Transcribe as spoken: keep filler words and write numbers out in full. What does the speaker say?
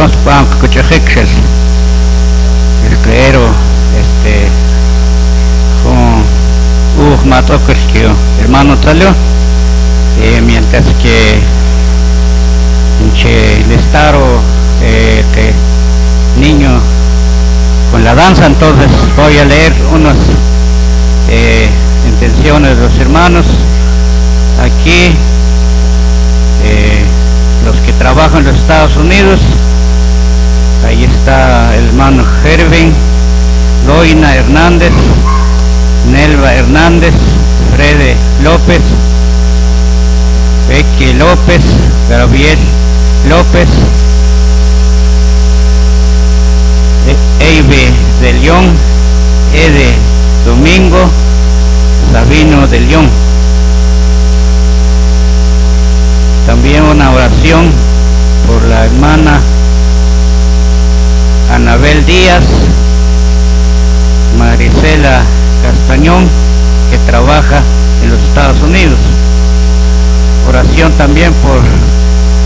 entonces pan cuchajexel el clero este con uh matokirkio hermano talio eh, mientras que che, el estado eh, que niño con la danza. Entonces voy a leer unas eh, intenciones de los hermanos aquí, eh, los que trabajan en los Estados Unidos. Ahí está el hermano Hervin, Loina Hernández, Nelva Hernández, Frede López, Becky López, Gabriel López, Eibe de León, Ede Domingo, Sabino de León. También una oración por la hermana Anabel Díaz, Maricela Castañón, que trabaja en los Estados Unidos. Oración también por